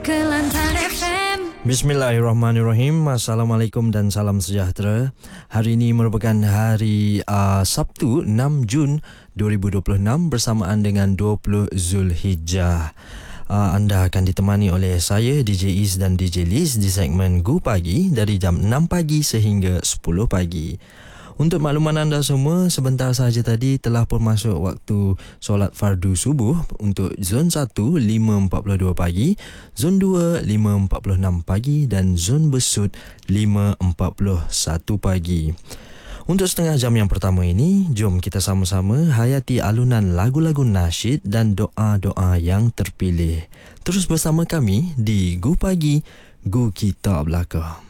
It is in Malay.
Kelantan FM. Bismillahirrahmanirrahim. Assalamualaikum dan salam sejahtera. Hari ini merupakan hari Sabtu 6 Jun 2026 bersamaan dengan 20 Zulhijjah. Anda akan ditemani oleh saya DJ Is dan DJ Liz di segmen Gu Pagi dari jam 6 pagi sehingga 10 pagi. Untuk makluman anda semua, sebentar sahaja tadi telah pun masuk waktu solat fardu subuh untuk zon 1 5.42 pagi, zon 2 5.46 pagi dan zon besut 5.41 pagi. Untuk setengah jam yang pertama ini, jom kita sama-sama hayati alunan lagu-lagu nasyid dan doa-doa yang terpilih. Terus bersama kami di Gu Pagi, Gu Kita Belaka.